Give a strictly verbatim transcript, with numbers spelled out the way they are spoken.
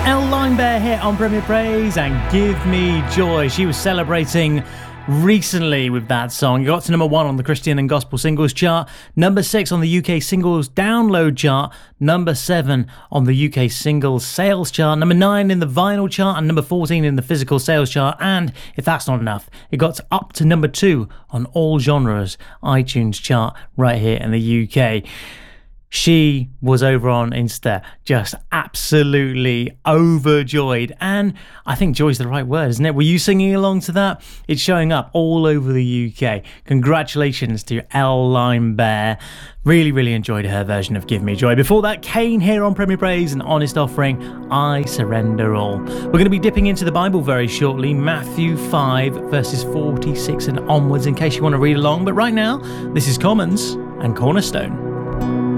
Elle Linebear here on Premier Praise and Give Me Joy. She was celebrating recently with that song. It got to number one on the Christian and Gospel Singles Chart, number six on the U K Singles Download Chart, number seven on the U K Singles Sales Chart, number nine in the Vinyl Chart, and number fourteen in the Physical Sales Chart. And if that's not enough, it got up to number two on All Genres iTunes Chart right here in the U K. She was over on Insta, just absolutely overjoyed. And I think joy's the right word, isn't it? Were you singing along to that? It's showing up all over the U K. Congratulations to Elle Linebear. Really, really enjoyed her version of Give Me Joy. Before that, Kane here on Premier Praise, an honest offering, I Surrender All. We're going to be dipping into the Bible very shortly, Matthew five, verses forty-six and onwards, in case you want to read along. But right now, this is Commons and Cornerstone.